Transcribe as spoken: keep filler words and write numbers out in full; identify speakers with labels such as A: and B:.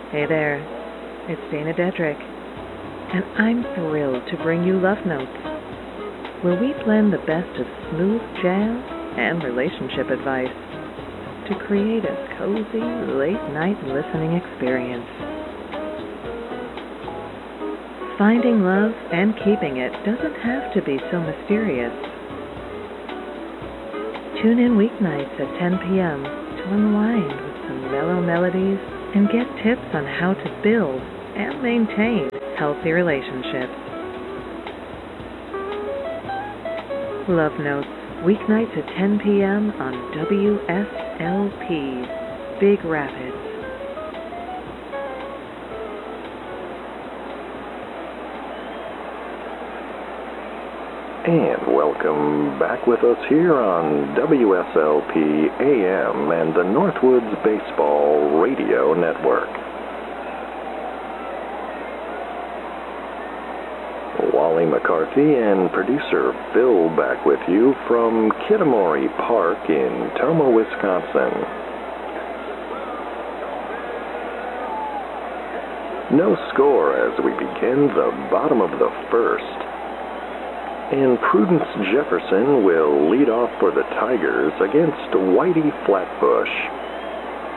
A: Hey there, it's Dana Dedrick, and I'm thrilled to bring you Love Notes, where we blend the best of smooth jazz and relationship advice to create a cozy late-night listening experience. Finding love and keeping it doesn't have to be so mysterious. Tune in weeknights at ten p.m. to unwind with some mellow melodies and get tips on how to build and maintain healthy relationships. Love Notes, weeknights at ten p.m. on W S L P, Big Rapids.
B: And welcome back with us here on W S L P A M and the Northwoods Baseball Radio Network. Wally McCarthy and producer Phil back with you from Kitamori Park in Tomah, Wisconsin. No score as we begin the bottom of the first. And Prudence Jefferson will lead off for the Tigers against Whitey Flatbush.